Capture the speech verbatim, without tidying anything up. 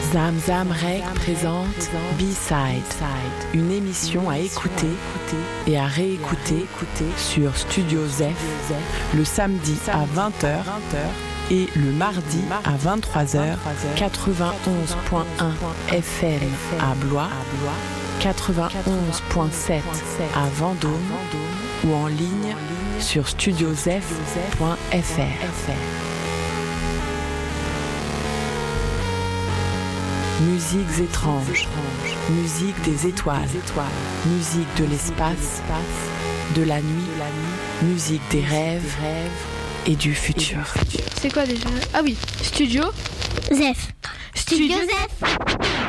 Zam Zam Rec présente B-Side, une émission à écouter et à réécouter sur Studio Zef le samedi à vingt heures et le mardi à vingt-trois heures, quatre-vingt-onze point un F M à Blois, quatre-vingt-onze point sept à Vendôme ou en ligne sur studiozef point f r. Musiques étranges, musique des étoiles, musique de l'espace, de la nuit, musique des rêves et du futur. C'est quoi déjà? Ah oui, Studio Zef. Studio Zef.